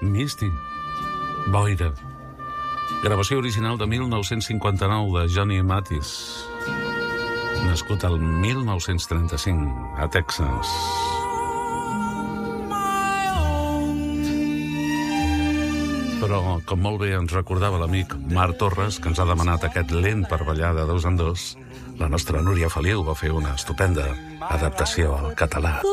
Misty, Boira. Gravació original de 1959 de Johnny Mathis, nascut al 1935 a Texas. Però, com molt bé ens recordava l'amic Marc Torres, que ens ha demanat aquest lent per ballar de dos en dos, la nostra Núria Feliu va fer una estupenda adaptació al català.